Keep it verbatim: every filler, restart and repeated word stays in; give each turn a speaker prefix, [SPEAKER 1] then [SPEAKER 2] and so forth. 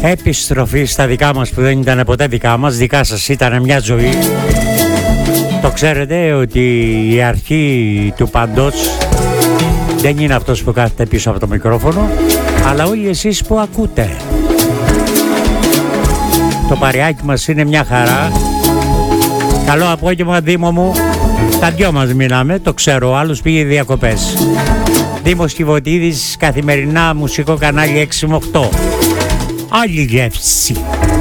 [SPEAKER 1] Επιστροφή στα δικά μας που δεν ήταν ποτέ δικά μας, δικά σας ήταν μια ζωή. Το ξέρετε ότι η αρχή του παντός δεν είναι αυτός που κάθεται πίσω από το μικρόφωνο, αλλά όλοι εσείς που ακούτε. Το παρεάκι μας είναι μια χαρά. Καλό απόγευμα Δήμο μου. Τα δυο μας μιλάμε, το ξέρω, ο άλλος πήγε διακοπές. Δήμος Κιβωτίδης, καθημερινά μουσικό κανάλι έξι με οκτώ. Άλλη γεύση.